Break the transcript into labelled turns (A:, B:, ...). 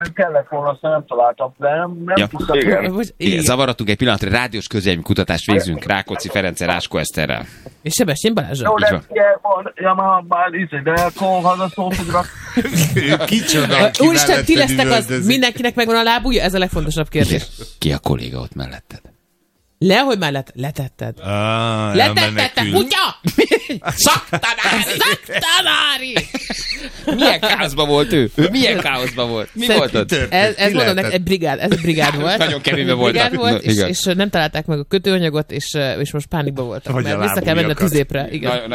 A: kellett volna, aztán nem találtam, de nem tudtam.
B: Igen, zavarodtunk egy pillanatra, rádiós közélmi kutatást végzünk Rákóczi Ferenccel, Ráskó Eszterrel.
C: És Sebestyén Balázsra.
A: Jó, de de akkor hazaszólt, hogy
D: Kicsoda,
C: Úristen, ti lesztek az, mindenkinek megvan a lábúja? Ez a legfontosabb kérdés.
B: Ki a kolléga ott melletted?
C: Lehogy már letetted. Letetted, te kutya! Szaktanári!
B: Milyen káoszban volt ő? Milyen káoszban volt? Mi volt ott?
C: Ez mondom neked, ez egy brigád volt.
B: Nagyon kevésbé volt.
C: És nem találták meg a kötőanyagot, és most pánikban voltak. Mert vissza kell menni a tüzépre. Igen.